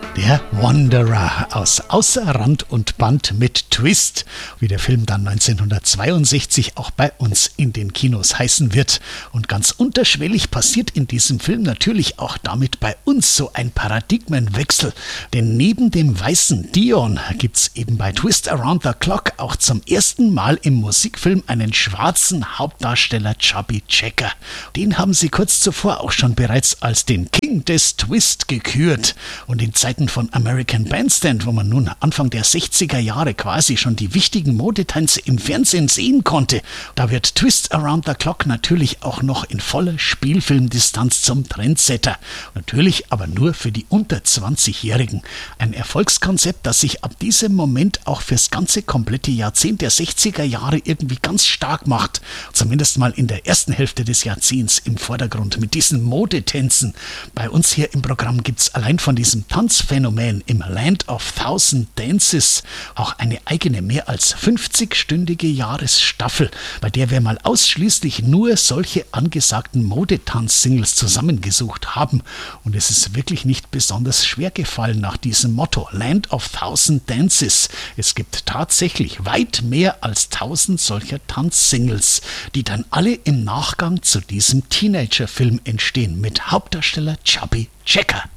Der Wanderer aus Außer Rand und Band mit Twist, wie der Film dann 1962 auch bei uns in den Kinos heißen wird. Und ganz unterschwellig passiert in diesem Film natürlich auch damit bei uns so ein Paradigmenwechsel. Denn neben dem weißen Dion gibt's eben bei Twist Around the Clock auch zum ersten Mal im Musikfilm einen schwarzen Hauptdarsteller, Chubby Checker. Den haben sie kurz zuvor auch schon bereits als den King des Twist gekürt. Und in Zeiten von American Bandstand, wo man nun Anfang der 60er Jahre quasi schon die wichtigen Modetänze im Fernsehen sehen konnte, da wird Twist Around the Clock natürlich auch noch in voller Spielfilmdistanz zum Trendsetter. Natürlich aber nur für die unter 20-Jährigen. Ein Erfolgskonzept, das sich ab diesem Moment auch fürs ganze komplette Jahrzehnt der 60er Jahre irgendwie ganz stark macht. Zumindest mal in der ersten Hälfte des Jahrzehnts im Vordergrund mit diesen Modetänzen. Bei uns hier im Programm gibt's allein von diesem Tanzphänomen im Land of Thousand Dances auch eine eigene mehr als 50-stündige Jahresstaffel, bei der wir mal ausschließlich nur solche angesagten Modetanz-Singles zusammengesucht haben. Und es ist wirklich nicht besonders schwer gefallen nach diesem Motto Land of Thousand Dances. Es gibt tatsächlich weit mehr als 1000 solcher Tanzsingles, die dann alle im Nachgang zu diesem Teenager-Film entstehen mit Hauptdarsteller Chubby Checker.